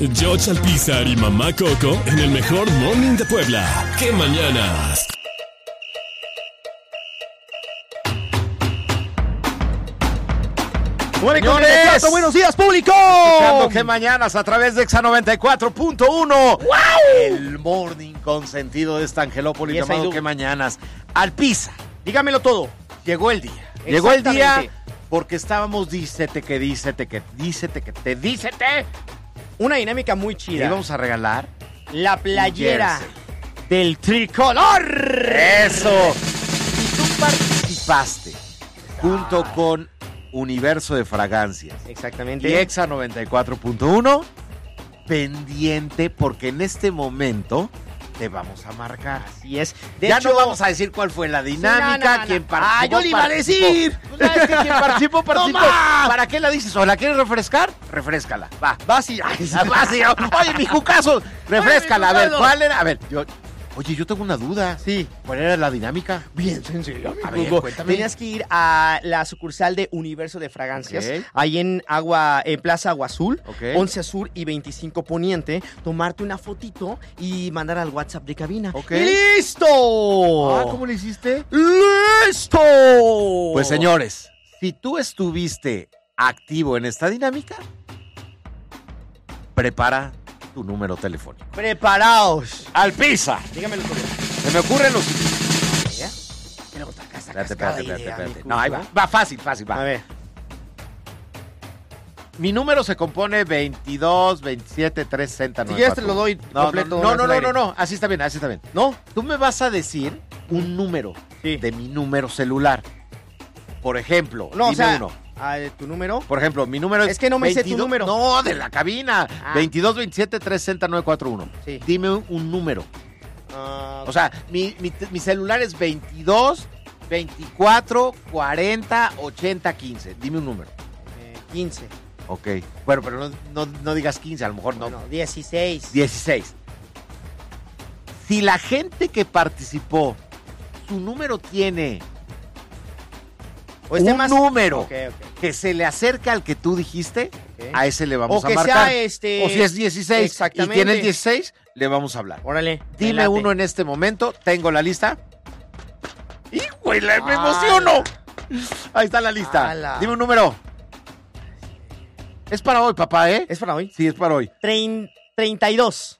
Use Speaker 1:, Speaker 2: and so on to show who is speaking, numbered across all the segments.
Speaker 1: George Alpizar y Mamá Coco en el mejor morning de Puebla. ¡Qué mañanas!
Speaker 2: Señores, buenos días, público.
Speaker 3: Escuchando Qué Mañanas a través de Exa 94.1. ¡Wow! El morning consentido de esta Angelópolis llamado Qué Mañanas. Alpizar,
Speaker 2: dígamelo todo.
Speaker 3: Llegó el día. Llegó el día porque estábamos dícete.
Speaker 2: Una dinámica muy chida.
Speaker 3: Y vamos a regalar
Speaker 2: la playera del tricolor.
Speaker 3: Eso. Y tú participaste junto con Universo de Fragancias.
Speaker 2: Exactamente.
Speaker 3: Y Exa 94.1 pendiente porque en este momento te vamos a marcar.
Speaker 2: Así es.
Speaker 3: Ya no vamos a decir cuál fue la dinámica,
Speaker 2: no.
Speaker 3: quién participó.
Speaker 2: Yo le iba a decir.
Speaker 3: ¿Sabes qué? ¿Quién participó?
Speaker 2: ¡No!
Speaker 3: ¿Para qué la dices? ¿O la quieres refrescar? Refréscala. Va sí. Oye, mi jucazo. Refréscala. A ver, ¿cuál era? A ver, yo tengo una duda.
Speaker 2: Sí.
Speaker 3: ¿Cuál era la dinámica?
Speaker 2: Bien sencillo.
Speaker 3: A ver, cuéntame.
Speaker 2: Tenías que ir a la sucursal de Universo de Fragancias, ahí en Plaza Agua Azul, 11 Sur y 25 Poniente, tomarte una fotito y mandar al WhatsApp de cabina. ¡Y listo!
Speaker 3: ¿Cómo le hiciste?
Speaker 2: ¡Listo!
Speaker 3: Pues señores, si tú estuviste activo en esta dinámica, prepara tu número telefónico.
Speaker 2: Preparaos.
Speaker 3: Alpizar.
Speaker 2: Dígamelo todo.
Speaker 3: Se me ocurren los...
Speaker 2: Espérate.
Speaker 3: No, ahí va. Va fácil, va.
Speaker 2: A ver.
Speaker 3: Mi número se compone 22, 27, 360, 94.
Speaker 2: Si quieres te lo doy completo.
Speaker 3: No. Así está bien.
Speaker 2: ¿No?
Speaker 3: Tú me vas a decir un número de mi número celular. Por ejemplo, dime uno.
Speaker 2: ¿Tu número?
Speaker 3: Por ejemplo, mi número es...
Speaker 2: Es que no me 22, sé tu número.
Speaker 3: No, de la cabina. 22, 27, 360, 941.
Speaker 2: Sí.
Speaker 3: Dime un número. O sea, mi celular es 22, 24, 40, 80, 15. Dime un número.
Speaker 2: 15.
Speaker 3: Ok. Bueno, pero no digas 15, a lo mejor no.
Speaker 2: No, 16.
Speaker 3: 16. Si la gente que participó, su número tiene... un número que se le acerca al que tú dijiste, a ese le vamos a marcar.
Speaker 2: Sea
Speaker 3: o si es 16 y tiene el 16, le vamos a hablar.
Speaker 2: Órale.
Speaker 3: Dime uno en este momento. Tengo la lista. ¡Híjole, me emociono! Ahí está la lista. Dime un número. Es para hoy, papá, ¿eh?
Speaker 2: ¿Es para hoy?
Speaker 3: Sí, es para hoy.
Speaker 2: 32.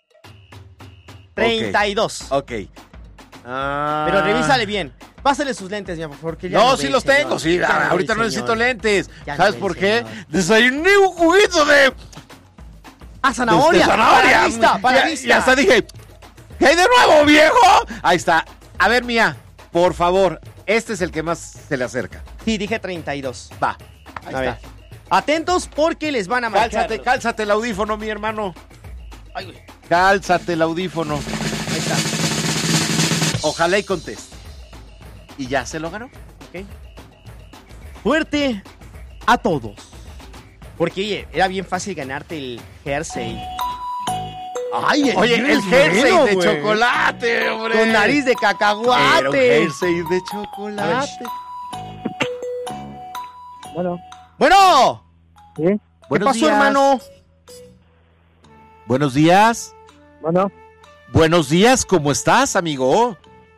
Speaker 2: 32.
Speaker 3: Ok.
Speaker 2: Pero revísale bien. Pásale sus lentes, ya, por favor. Que ya
Speaker 3: no, sí los tengo, sí. Ahorita no necesito lentes. ¿Sabes por qué? Desayuné un juguito de...
Speaker 2: zanahoria.
Speaker 3: De zanahoria.
Speaker 2: Para vista.
Speaker 3: Y hasta dije, ¿qué hay de nuevo, viejo? Ahí está. A ver, Mía, por favor, este es el que más se le acerca.
Speaker 2: Sí, dije 32.
Speaker 3: Va. Ahí está.
Speaker 2: Atentos porque les van a marcar.
Speaker 3: Cálzate el audífono, mi hermano.
Speaker 2: Ay, güey.
Speaker 3: Cálzate el audífono.
Speaker 2: Ahí está.
Speaker 3: Ojalá y conteste. Y ya se lo ganó.
Speaker 2: Ok. Suerte a todos. Porque, oye, era bien fácil ganarte el jersey.
Speaker 3: Ay, el jersey de chocolate, hombre.
Speaker 2: Con nariz de cacahuate.
Speaker 3: Era un jersey de chocolate.
Speaker 2: Bueno.
Speaker 4: ¿Sí?
Speaker 2: ¿Qué pasó, hermano?
Speaker 3: Buenos días.
Speaker 4: Bueno.
Speaker 3: Buenos días, ¿cómo estás, amigo?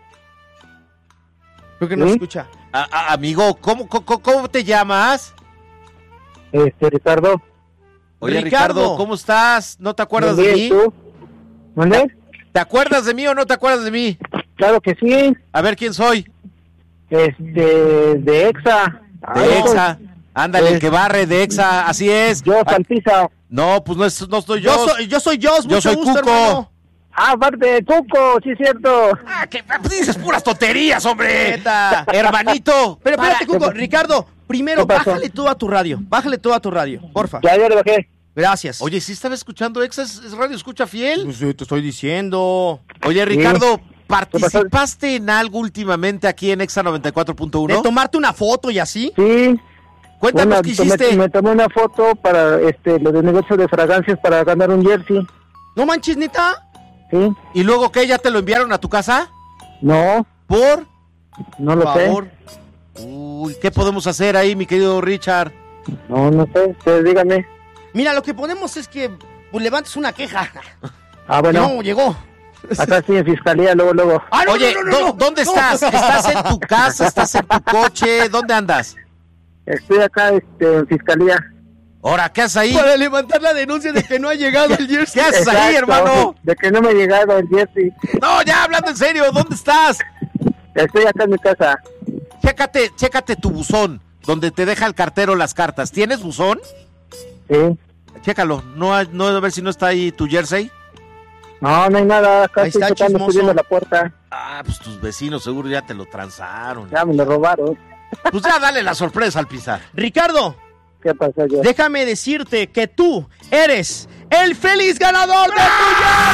Speaker 2: Creo que no escucha.
Speaker 3: Amigo, ¿cómo te llamas?
Speaker 4: Ricardo.
Speaker 3: Oye, Ricardo, ¿cómo estás? ¿No te acuerdas de mí?
Speaker 4: ¿Tú? ¿Dónde?
Speaker 3: ¿Te acuerdas de mí o no te acuerdas de mí?
Speaker 4: Claro que sí.
Speaker 3: A ver, ¿quién soy?
Speaker 4: De Exa.
Speaker 3: De Exa. Ándale, el que barre de Exa, así es.
Speaker 4: Yo, Alpizar.
Speaker 3: No, pues no estoy yo.
Speaker 2: Yo soy Jos,
Speaker 3: yo soy
Speaker 2: gusto,
Speaker 3: Cuco.
Speaker 2: Hermano.
Speaker 4: Aparte, Cuco, sí es cierto.
Speaker 3: Que dices puras tonterías, hombre.
Speaker 2: Neta.
Speaker 3: Hermanito.
Speaker 2: Pero espérate, Cuco. Ricardo, primero, bájale todo a tu radio. Porfa.
Speaker 4: Ya le bajé.
Speaker 2: Gracias.
Speaker 3: Oye, ¿sí estaba escuchando Exa? ¿Es radio escucha fiel?
Speaker 2: Pues te estoy diciendo.
Speaker 3: Oye, Ricardo, ¿participaste en algo últimamente aquí en Exa 94.1?
Speaker 2: ¿De tomarte una foto y así?
Speaker 4: Sí.
Speaker 3: Cuéntanos qué hiciste.
Speaker 4: Me tomé una foto para lo de negocio de fragancias para ganar un jersey.
Speaker 2: ¿No manches, neta?
Speaker 4: Sí.
Speaker 3: ¿Y luego qué? ¿Ya te lo enviaron a tu casa?
Speaker 4: No.
Speaker 3: ¿Por?
Speaker 4: No lo sé.
Speaker 3: Uy, ¿qué podemos hacer ahí, mi querido Richard?
Speaker 4: No sé, ustedes díganme.
Speaker 2: Mira, lo que podemos es que pues levantes una queja.
Speaker 4: Bueno.
Speaker 2: No, llegó.
Speaker 4: Acá estoy en fiscalía, luego.
Speaker 2: Ah, no,
Speaker 3: Oye,
Speaker 2: no.
Speaker 3: ¿dónde estás? ¿Estás en tu casa? ¿Estás en tu coche? ¿Dónde andas?
Speaker 4: Estoy acá en fiscalía.
Speaker 3: Ahora, ¿qué haces ahí?
Speaker 2: Para levantar la denuncia de que no ha llegado el jersey.
Speaker 3: ¿Qué haces ahí, hermano?
Speaker 4: De que no me ha llegado el jersey.
Speaker 3: No, ya hablando en serio, ¿dónde estás?
Speaker 4: Estoy acá en mi casa.
Speaker 3: Chécate tu buzón, donde te deja el cartero las cartas. ¿Tienes buzón?
Speaker 4: Sí.
Speaker 3: Chécalo, no a ver si no está ahí tu jersey.
Speaker 4: No hay nada. Acá
Speaker 2: Ahí
Speaker 4: estoy
Speaker 2: está,
Speaker 4: tocando,
Speaker 2: chismoso.
Speaker 4: subiendo la puerta.
Speaker 3: Ah, pues tus vecinos seguro ya te lo transaron.
Speaker 4: Ya me lo robaron.
Speaker 3: Pues ya dale la sorpresa al pisar.
Speaker 2: Ricardo,
Speaker 4: ¿Qué pasó yo?
Speaker 2: déjame decirte que tú eres el feliz ganador de tu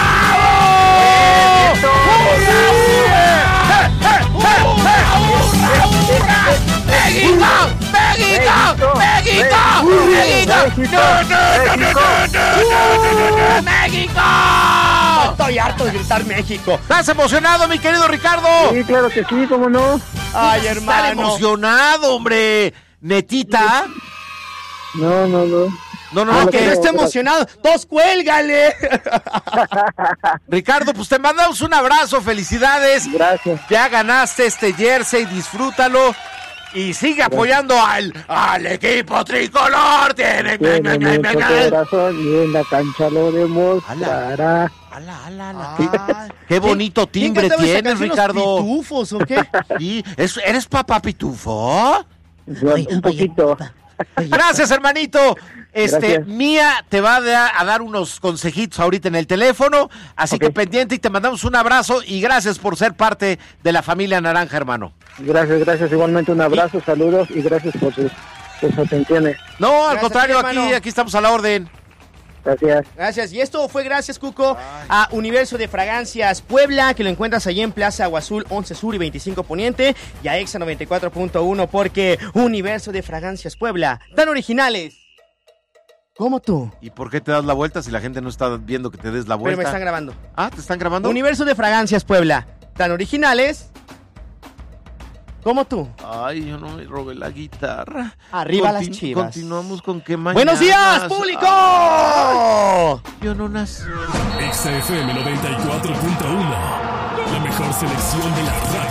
Speaker 3: ¡México!
Speaker 2: Estoy harto de gritar México.
Speaker 3: ¿Estás emocionado, mi querido Ricardo?
Speaker 4: Sí, claro que sí, ¿cómo no?
Speaker 2: Ay,
Speaker 3: Estás
Speaker 2: hermano.
Speaker 3: emocionado, hombre. ¿Netita?
Speaker 4: No.
Speaker 2: No, que no esté emocionado. ¡Todos cuélgale!
Speaker 3: Ricardo, pues te mandamos un abrazo, felicidades.
Speaker 4: Gracias.
Speaker 3: Ya ganaste este jersey, disfrútalo. Y sigue apoyando al equipo tricolor.
Speaker 4: Tiene mucho corazón y en la cancha lo demostrará.
Speaker 3: Qué bonito timbre tienes, Ricardo.
Speaker 2: ¿Los pitufos o qué?
Speaker 3: Sí, ¿eres papá pitufo?
Speaker 4: Un poquito.
Speaker 3: Gracias, hermanito.
Speaker 4: Gracias.
Speaker 3: Mía te va a dar unos consejitos ahorita en el teléfono, así que pendiente y te mandamos un abrazo y gracias por ser parte de la familia Naranja, hermano.
Speaker 4: Gracias. Igualmente un abrazo, saludos y gracias por sus atenciones.
Speaker 3: No, al
Speaker 2: Gracias,
Speaker 3: contrario,
Speaker 2: hermano.
Speaker 3: aquí estamos a la orden.
Speaker 4: Gracias.
Speaker 2: Gracias. Y esto fue gracias, Cuco, a Universo de Fragancias Puebla, que lo encuentras allí en Plaza Agua Azul 11 Sur y 25 Poniente, y a Exa 94.1, porque Universo de Fragancias Puebla, tan originales como tú.
Speaker 3: ¿Y por qué te das la vuelta si la gente no está viendo que te des la vuelta?
Speaker 2: Pero me están grabando.
Speaker 3: Ah, ¿te están grabando?
Speaker 2: Universo de Fragancias Puebla, tan originales como tú.
Speaker 3: Ay, yo no me robé la guitarra.
Speaker 2: Arriba las Chivas.
Speaker 3: Continuamos con qué mañana.
Speaker 2: ¡Buenos días, público!
Speaker 3: Yo no nací.
Speaker 1: XFM 94.1, la mejor selección de la radio.